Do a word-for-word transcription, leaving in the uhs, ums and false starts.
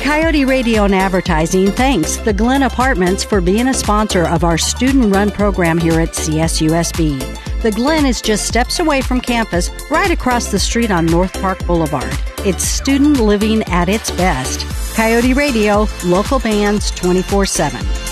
Coyote Radio and Advertising thanks the Glen Apartments for being a sponsor of our student-run program here at C S U S B. The Glen is just steps away from campus, right across the street on North Park Boulevard. It's student living at its best. Coyote Radio, local bands twenty-four seven.